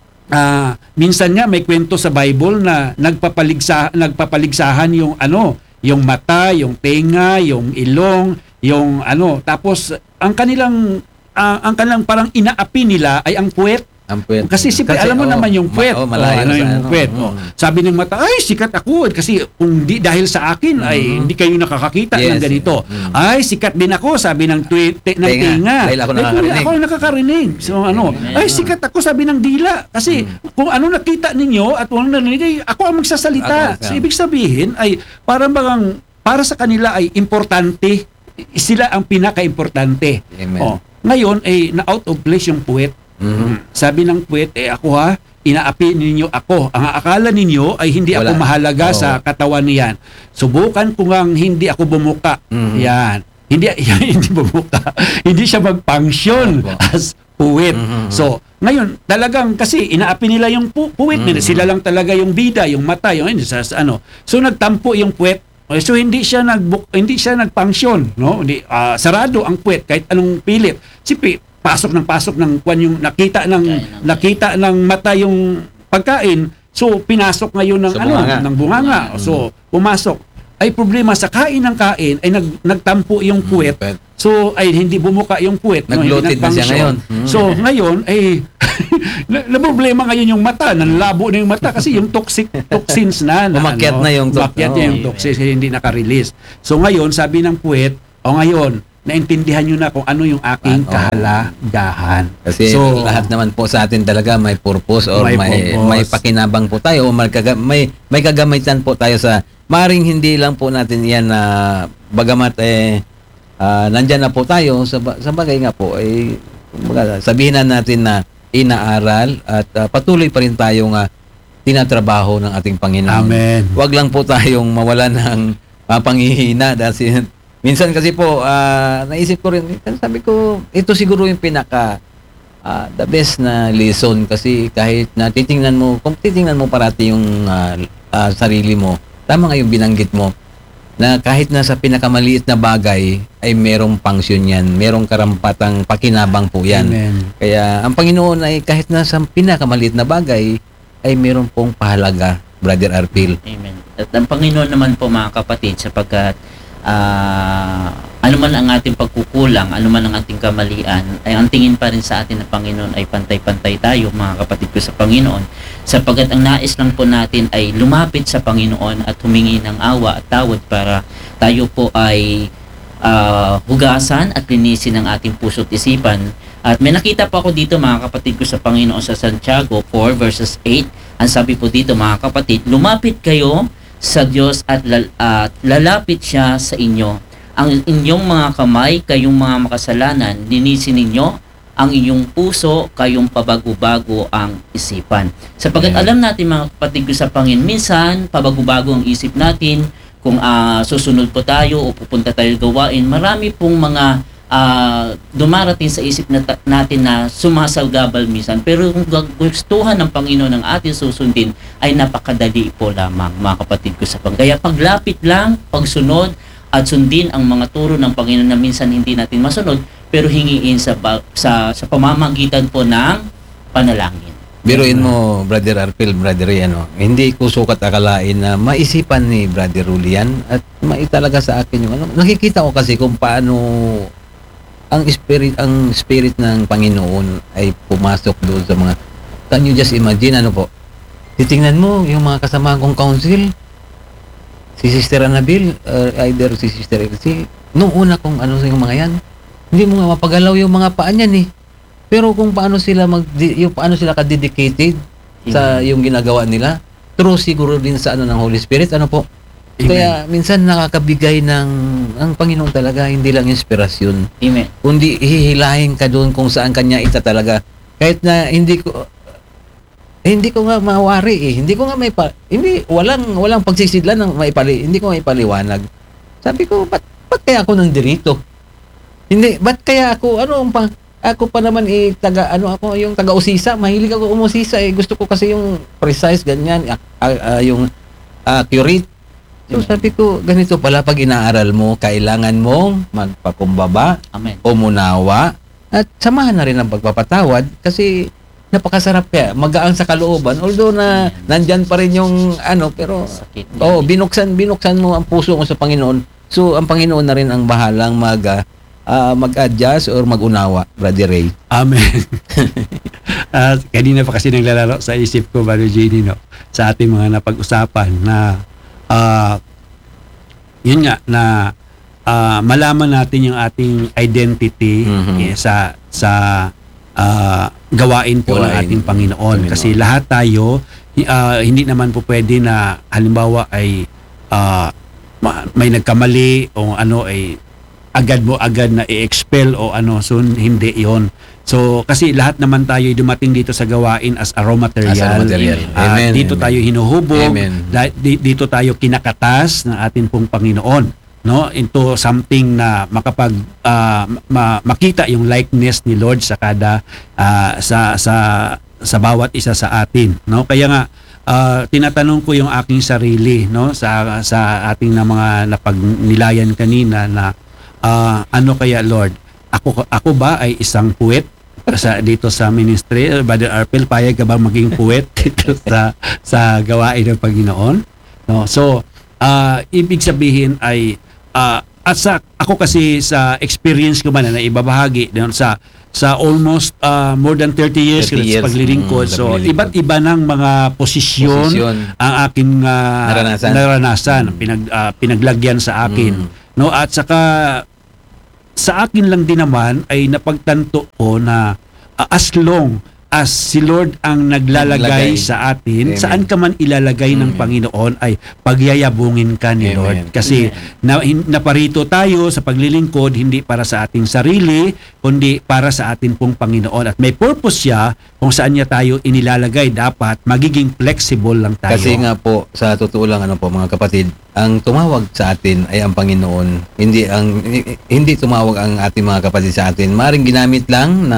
ah minsan nga may kwento sa Bible na nagpapaligsa nagpapaligsahan yung ano, yung mata, yung tenga, yung ilong, yung ano, tapos ang kanilang ah, ang kanilang parang inaapi nila ay ang puwet. Ang puwet. Kasi siyempre, Kasi, alam mo oh, naman yung ma- puwet. oh, malayo ano sa yung ano. puwet. Mm. Oh. Sabi ng mata, ay, sikat ako. Kasi kung di, dahil sa akin, ay Mhm. hindi kayo nakakakita ng Yes. ganito. Mm. Ay, sikat din ako, sabi ng, twi- te, ng Tenga. tenga. Dahil ako Eh, kung nakakarinig. Ako ang nakakarinig. So, ano, Amen. ay, sikat ako, sabi ng dila. Kasi kung ano nakita ninyo at walang narinig, ay, ako ang magsasalita. Ako, So, ibig sabihin, ay parang bagang, para sa kanila ay importante. Sila ang pinaka-importante. Amen. Oh, ngayon, ay na out of place yung puwet. Mhm. Sabi ng puwet, eh ako ha, inaapi ninyo ako. Ang akala ninyo ay hindi ako Wala. mahalaga Oo. sa katawan niyan. Subukan ko ngang hindi ako bumuka. Mhm. Yan. Hindi hindi bumuka. Hindi siya mag-function Opo. as puwet. Mhm. So, ngayon, talagang kasi inaapi nila yung pu- puwet nila. Mhm. Sila lang talaga yung bida, yung mata, yung sa, sa ano. So, nagtampo yung puwet. Eh, So hindi siya nag hindi siya nagpangsyon, no? Hindi ah, sarado ang puwet kahit anong pilit. Sipi pasok ng pasok ng kwan yung nakita ng Kain ng- nakita ng mata yung pagkain. So pinasok ngayon ng Sa ano, bunganga. ng bunganga. So pumasok. Ay problema sa kain ng kain ay nag, nagtampo yung puwet. Puwet. So ay hindi bumuka yung puwet, no? Hindi Nag-bloated na siya nagpangsyon. ngayon. Mm. So ngayon ay na, na problema ngayon yung mata, nanlabo na yung mata kasi yung toxic toxins na, na Umakyat ano, na yung to- umakyat na yung Oo. toxins hindi naka-release. So ngayon sabi ng puwet, o ngayon naintindihan niyo na kung ano yung aking Oo. kahalagahan. Kasi so, lahat naman po sa atin talaga may purpose or May may purpose. may pakinabang po tayo o may, kaga- may, may kagamitan po tayo sa maring hindi lang po natin yan na bagamat eh ah, nandyan na po tayo sa, ba- sa bagay nga po ay kumbaga, sabihin na natin na inaaral at ah, patuloy pa rin tayong ah, tinatrabaho ng ating Panginoon. Amen. Huwag lang po tayong mawala ng ah, panghihina dahil minsan kasi po ah, naisip ko rin, sabi ko ito siguro yung pinaka ah, the best na lesson kasi kahit na titingnan mo, kung titingnan mo parati yung ah, ah, sarili mo, tama nga yung binanggit mo na kahit na sa pinakamaliit na bagay ay merong pangsyon yan, merong karampatang pakinabang po yan. Amen. Kaya ang Panginoon ay kahit na sa pinakamaliit na bagay ay meron pong pahalaga, Brother Arpil. Amen. At ang Panginoon naman po mga kapatid, sapagkat ah, ano man ang ating pagkukulang, ano man ang ating kamalian, ay ang tingin pa rin sa atin ng Panginoon ay pantay-pantay tayo mga kapatid ko sa Panginoon. Sapagkat ang nais lang po natin ay lumapit sa Panginoon at humingi ng awa at tawad para tayo po ay ah, hugasan at linisin ang ating puso't isipan. At may nakita po ako dito mga kapatid ko sa Panginoon sa Santiago four verses eight. Ang sabi po dito mga kapatid, lumapit kayo sa Diyos at lal- at lalapit siya sa inyo. Ang inyong mga kamay, kayong mga makasalanan, linisin ninyo ang inyong puso, kayong pabago-bago ang isipan. Sapagkat Amen. alam natin mga kapatid ko sa Panginoon, minsan pabago-bago ang isip natin, kung ah, susunod po tayo o pupunta tayo gawain, marami pong mga ah, dumarating sa isip na ta- natin na sumasagabal minsan. Pero kung gag- gustuhan ng Panginoon ang ating susundin, ay napakadali po lamang mga kapatid ko sa Panginoon. Kaya paglapit lang, pagsunod, at sundin ang mga turo ng Panginoon na minsan hindi natin masunod, pero hingiin sa, ba- sa, sa pamamagitan po ng panalangin. Biruin mo, Brother Arpil, Brother Rian, no? Hindi ko sukat akalain na maisipan ni Brother Rulian at maitalaga sa akin yung ano. Nakikita ko kasi kung paano ang spirit ang spirit ng Panginoon ay pumasok doon sa mga, can you just imagine, ano po, titingnan mo yung mga kasama kong council, si Sister Anabil, or either si Sister Elsie, nung una kong ano yung mga yan, hindi mo nga mapagalaw yung mga paa niyan eh. Pero kung paano sila mag yung paano sila ka-dedicated sa yung ginagawa nila, true siguro din sa ano ng Holy Spirit, ano po. Amen. Kaya minsan nakakabigay ng ang Panginoon talaga hindi lang inspirasyon, Amen. kundi hihilahin ka doon kung saan kanya ita talaga. Kahit na hindi ko eh, hindi ko nga mawari eh. Hindi ko nga may pa, hindi walang walang pagsisidlan ng maipali, hindi ko maipaliwanag. Sabi ko, ba't, ba't kaya ako nandirito? Hindi, ba't kaya ako ano ang pa ako pa naman eh taga ano ako yung taga usisa, mahilig ako umusisa eh. Gusto ko kasi yung precise ganyan, ah, ah, ah, yung accurate. So sabi ko, ganito pala pag inaaral mo, kailangan mong magpakumbaba, Amen. umunawa, at samahan na rin ang pagpapatawad kasi napakasarap kaya, magaan sa kalooban. Although na nandyan pa rin yung ano, pero Sakit. oh, binuksan binuksan mo ang puso mo sa Panginoon. So ang Panginoon na rin ang bahalang mag ah, ah, mag-adjust or mag-unawa, Brother Ray. Amen. At kanina pa kasi naglalaro sa isip ko, Brother J D, no, sa ating mga napag-usapan na ah, yun nga, na ah, malaman natin yung ating identity Mhm. eh, sa sa ah, gawain po ng Gawain. ating Panginoon. Panginoon. Kasi lahat tayo, hi- ah, hindi naman po pwede na halimbawa ay ah, ma- may nagkamali o ano ay agad mo agad na i-expel o ano, so hindi yon. So kasi lahat naman tayo ay dumating dito sa gawain as a raw material. As a raw material. Ah, Amen. dito Amen. tayo hinuhubog, Amen. da- di- dito tayo kinakatas ng ating pong Panginoon, no, into something na makapag ah, ma- makita yung likeness ni Lord sa kada ah, sa sa sa bawat isa sa atin, no. Kaya nga ah, tinatanong ko yung aking sarili, no, sa sa ating na mga napagnilayan kanina na ah, ano kaya, Lord, ako ako ba ay isang puwet sa dito sa ministry? Brother Arpel, payag ka ba maging puwet dito sa sa gawain ng Panginoon? No, so ah, ibig sabihin ay ah, at sa ako kasi sa experience ko man na ibabahagi doon sa sa almost ah, more than thirty years, thirty sa years, paglilingkod. mm, sa So paglilingkod. iba't iba ng mga posisyon, Posisyon. ang aking ah, Naranasan. naranasan, pinag ah, pinaglagyan sa akin. Mm. No, at saka sa akin lang din naman ay napagtanto ko na ah, as long as si Lord ang naglalagay Naglagay. sa atin, Amen. saan ka man ilalagay ng Amen. Panginoon ay pagyayabungin ka ni Amen. Lord. Kasi na, hin- naparito tayo sa paglilingkod hindi para sa ating sarili, kundi para sa atin pong Panginoon. At may purpose siya kung saan niya tayo inilalagay. Dapat magiging flexible lang tayo. Kasi nga po, sa totoo lang ano po mga kapatid, ang tumawag sa atin ay ang Panginoon. Hindi ang hindi tumawag ang ating mga kapatid sa atin. Maring ginamit lang na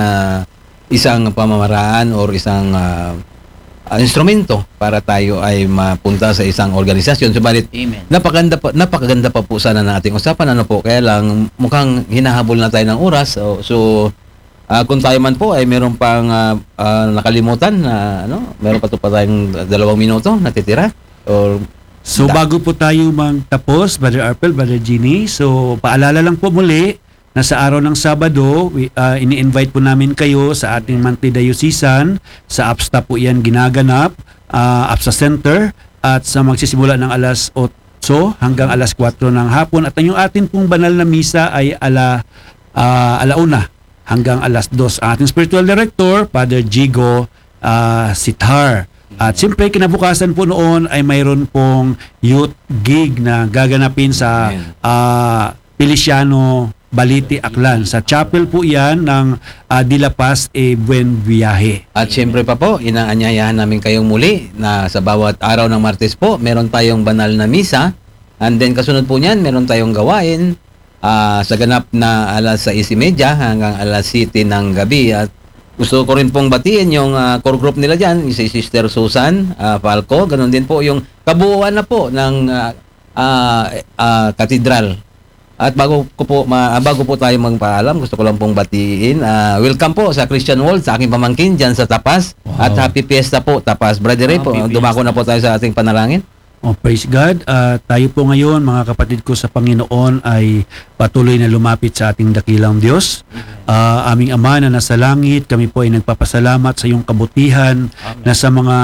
isang pamamaraan or isang ah, ah, instrumento para tayo ay mapunta sa isang organisasyon. Subalit, Amen. napakaganda pa, napakaganda pa po sana ng ating usapan. Ano po, kaya lang mukhang hinahabol na tayo ng oras. So, so ah, kung tayo man po ay meron pang ah, ah, nakalimutan na ano, meron pa to pa tayong dalawang minuto natitira. Or So Da- bago po tayo magtapos, Brother Arpel, Brother Ginny, so paalala lang po muli na sa araw ng Sabado, we, uh, ini-invite po namin kayo sa ating monthly diocesan. Sa A P S T A po yan ginaganap, uh, A P S A Center, at sa magsisimula ng alas otso hanggang alas kwatro ng hapon. At ang yung atin pong banal na misa ay ala, uh, alauna hanggang alas dos. Ang ating spiritual director, Father Jigo uh, Sithar. At siyempre, kinabukasan po noon ay mayroon pong youth gig na gaganapin sa Amen. ah, Feliciano Baliti, Aklan. Sa chapel po yan ng ah, De La Paz e Buen Viaje. At syempre pa po, inaanyayahan namin kayong muli na sa bawat araw ng Martes po, meron tayong banal na misa. And then kasunod po niyan, meron tayong gawain ah, sa ganap na alas sais trenta hanggang alas siyete ng gabi. At gusto ko rin pong batiin yung ah, core group nila dyan, si Sister Susan ah, Falco. Ganon din po yung kabuuan na po ng ah, ah, ah, katedral. At bago ko po ma, ah, bago po tayo magpaalam, gusto ko lang pong batiin. ah, welcome po sa Christian World, sa aking pamangkin diyan sa Tapas. Wow. At happy fiesta po, Tapas. Brother Ray po, Happy dumako fiesta. na po tayo sa ating panalangin. Oh, praise God. Ah, tayo po ngayon, mga kapatid ko sa Panginoon, ay patuloy na lumapit sa ating dakilang Diyos. Ah, aming Ama na nasa langit, kami po ay nagpapasalamat sa iyong kabutihan na sa mga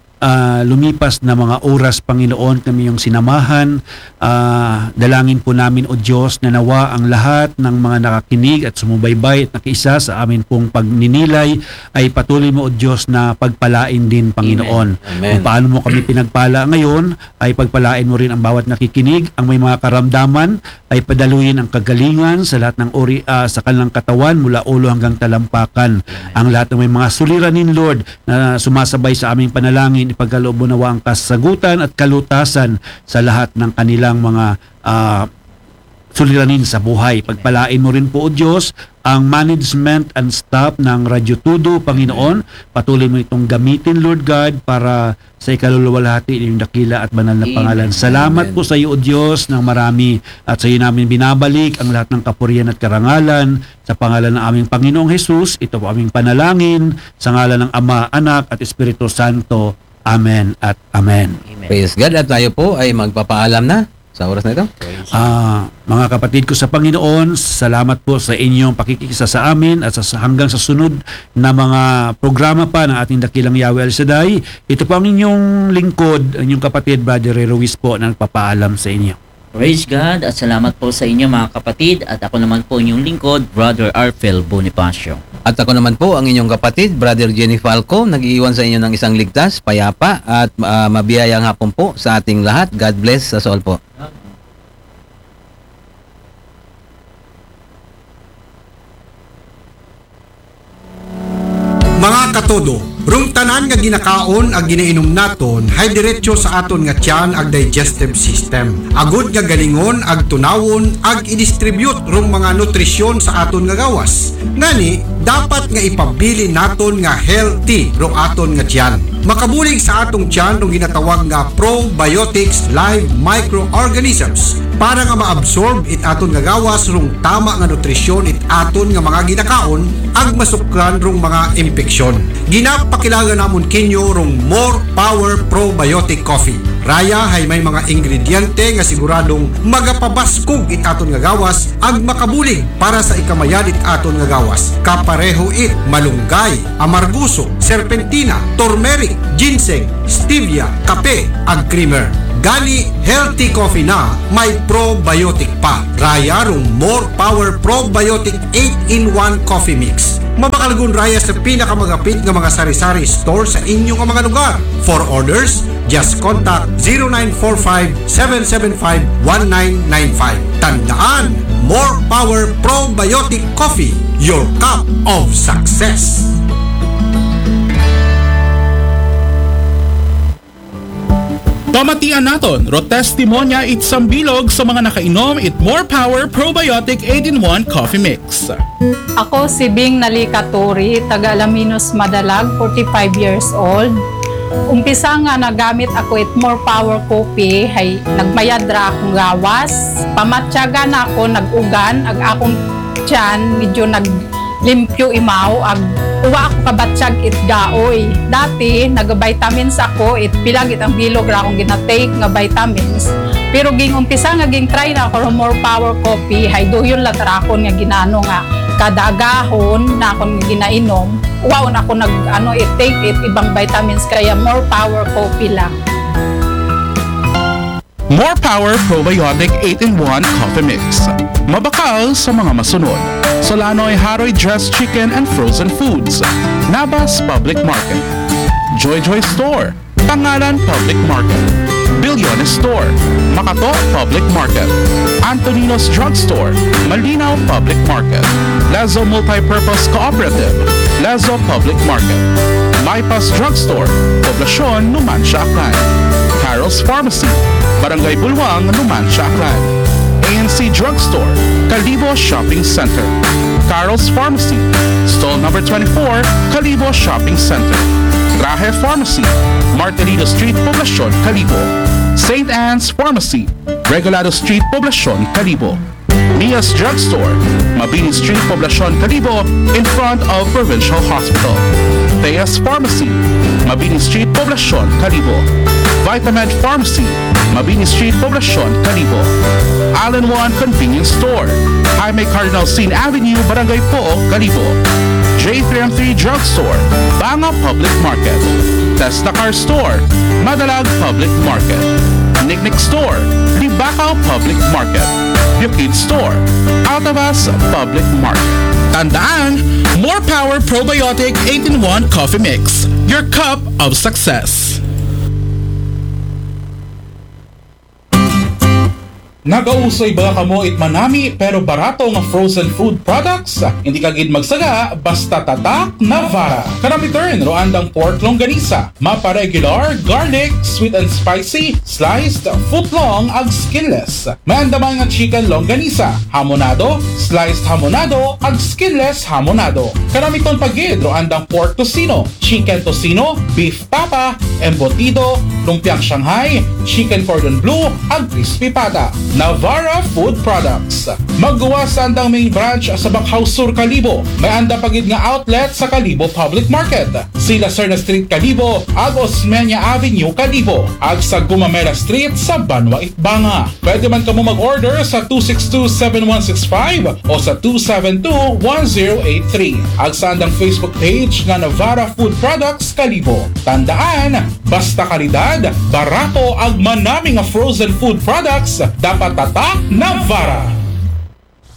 ah, lumipas na mga oras, Panginoon, kami yung sinamahan. Ah, dalangin po namin, O Diyos, na nawa ang lahat ng mga nakakinig at sumubaybay at nakiisa sa amin pong pagninilay ay patuloy mo, O Diyos, na pagpalain din, Panginoon. Amen. Kung paano mo kami pinagpala ngayon, ay pagpalain mo rin ang bawat nakikinig. Ang may mga karamdaman ay padaluyin ang kagalingan sa lahat ng uri ah, sa kanilang katawan mula ulo hanggang talampakan. Ang lahat ng may mga suliranin, Lord, na sumasabay sa aming panalangin, ipagkaloob mo nawa ang kasagutan at kalutasan sa lahat ng kanilang mga ah, suliranin sa buhay. Pagpalain mo rin po, O Diyos, ang management and staff ng Radyo Tudo, Panginoon. Patuloy mo itong gamitin, Lord God, para sa ikaluluwalhati ng dakila at banal na Amen. pangalan. Salamat Amen. po sa iyo, O Diyos, ng marami. At sa iyo namin binabalik ang lahat ng kapurihan at karangalan sa pangalan ng aming Panginoong Hesus. Ito po aming panalangin sa ngalan ng Ama, Anak at Espiritu Santo. Amen at Amen. Amen. Praise God. At tayo po ay magpapaalam na sa oras na ito. Ah, mga kapatid ko sa Panginoon, salamat po sa inyong pakikisa sa amin at sa, hanggang sa sunod na mga programa pa ng ating dakilang Yahweh El Shaddai. Ito po ang inyong lingkod, inyong kapatid, Brother Ray Ruiz po, na nagpapaalam sa inyo. Praise God at salamat po sa inyo mga kapatid at ako naman po inyong lingkod, Brother Arfel Bonifacio. At ako naman po, ang inyong kapatid, Brother Jenny Falco, nag-iiwan sa inyo ng isang ligtas, payapa at ah, mabiyayang hapon po sa ating lahat. God bless us all po. Mga katodo, Rung tanan nga ginakaon ag ginainom naton hay diretso sa aton nga tiyan ag digestive system. Agud nga galingon ag tunawon ag i-distribute rung mga nutrisyon sa aton nga gawas. Ngani dapat nga ipabili naton nga healthy rung aton nga tiyan. Makabulig sa atong tiyan rung ginatawag nga probiotics live microorganisms para nga ma-absorb it aton nga gawas rung tama nga nutrisyon it aton nga mga ginakaon ag masukran rung mga impeksyon. Ginapakilangan namon kinyo rung More Power Probiotic Coffee. Raya hay may mga ingrediente nga siguradong magapabaskog it aton nga gawas ag makabulig para sa ikamayan it aton nga gawas. Kapareho it malunggay, amarguso, serpentina, turmeric, ginseng, stevia, kape ag creamer. Gani healthy coffee na may probiotic pa. Raya rung More Power Probiotic eight in one Coffee Mix. Mabakalagun raya sa pinakamagapit nga mga sari-sari store sa inyong mga lugar. For orders, just contact zero nine four five, seven seven five, one nine nine five. Tandaan, More Power Probiotic Coffee, your cup of success. Pamatian naton, ro testimonya it sambilog sa mga nakainom it More Power Probiotic eight in one Coffee Mix. Ako si Bing Nalikaturi, taga Alaminos Madalag, forty-five years old. Umpisa nga nagamit ako it More Power Coffee, hay nagmayad ra akong gawas. Pamatyaga na ako, nag-ugan, ag akong tiyan, medyo naglimpyo imaw, ag uwa ako kabatsyag it gaoy. Dati, nag-vitamins ako, it pilag it ang bilog ra akong ginatake nga vitamins. Pero ging umpisa nga ging try na ako ng More Power Coffee, hay doyon lang tarakon nga ginano nga kada agahon na akong ginainom. Wow, na ako nag ano it take it ibang vitamins kaya More Power Coffee lang. More Power Probiotic eight in one Coffee Mix. Mabakal sa mga masunod. Solanoy Haroy Dressed Chicken and Frozen Foods. Nabas Public Market. Joy Joy Store. Pangalan Public Market. Bilyones Store. Makato Public Market. Antonino's Drugstore. Malinaw Public Market. Lazo Multipurpose Cooperative. Lazo Public Market. Bypass Drugstore. Poblasyon, Numancia, Aklan. Carol's Pharmacy. Barangay Bulwang, Numancia, Aklan. A N C Drugstore, Calibo Shopping Center. Carol's Pharmacy, stall number twenty-four, Calibo Shopping Center. Traje Pharmacy, Martelino Street, Poblacion, Calibo. Saint Anne's Pharmacy, Regulado Street, Poblacion, Calibo. Mia's Drugstore, Mabini Street, Poblacion, Calibo, in front of Provincial Hospital. Thea's Pharmacy, Mabini Street, Poblacion, Calibo. Vitamed Pharmacy, Mabini Street, Poblacion, Calibo. Allen One Convenience Store, Jaime Cardinal Sin Avenue, Barangay Pook, Calibo. J three M three Drugstore, Banga Public Market. Tesla Car Store, Madalag Public Market. Nicknick Store, Libacao Public Market. Bukid Store, Altavas Public Market. Tandaan, More Power Probiotic eight in one Coffee Mix, your cup of success. Nagausoy ba kamo it manami pero barato nga frozen food products? Hindi ka gid magsaga basta tatak na vara. Kanami turn ro andang pork longganisa, mapa regular, garlic, sweet and spicy, sliced, footlong ag skinless. May andamay nga chicken longganisa, hamonado, sliced hamonado ag skinless hamonado. Kanami ton pagid ro andang pork tocino, chicken tocino, beef papa, embutido, lumpiang Shanghai, chicken cordon bleu ag crispy pata. Navara Food Products. Maggawa sa andang main branch sa Bacau Sur, Calibo. May anda pagid nga outlet sa Calibo Public Market. Sila Serna Street, Calibo, ag Osmeña Avenue, Calibo, ag sa Gumamela Street sa Banwa, Itbanga. Pwede man kamo mag-order sa two six two, seven one six five o sa two seven two, one zero eight three. Ag sa andang Facebook page nga Navara Food Products, Calibo. Tandaan, basta kalidad, barato ag manami nga frozen food products, dapat tatak na vara.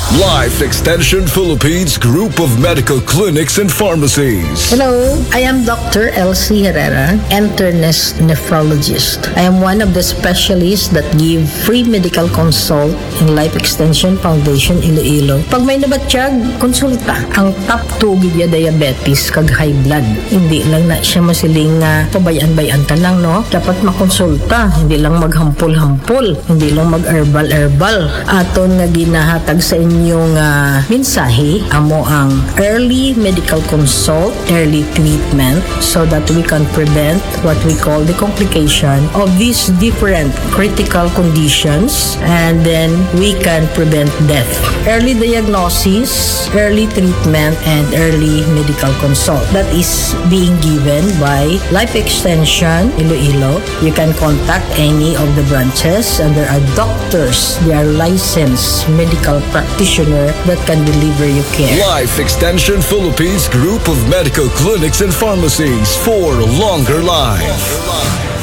Life Extension Philippines Group of Medical Clinics and Pharmacies. Hello, I am Doctor Elsie Herrera, internist nephrologist. I am one of the specialists that give free medical consult in Life Extension Foundation Iloilo. Pag may nabatsyag, konsulta. Ang top two gidya diabetes kag high blood. Hindi lang na siya masiling uh, pabayan-bayan ka lang, no? Dapat makonsulta, hindi lang maghampol-hampol, hindi lang mag-herbal-herbal. Aton nga ginahatag sa inyong uh, mensahe, amo ang early medical consult, early treatment, so that we can prevent what we call the complication of these different critical conditions, and then we can prevent death. Early diagnosis, early treatment, and early medical consult. That is being given by Life Extension Iloilo. You can contact any of the branches, and there are doctors, they are licensed medical practitioner that can deliver you care. Life Extension Philippines Group of Medical Clinics and Pharmacies for longer life.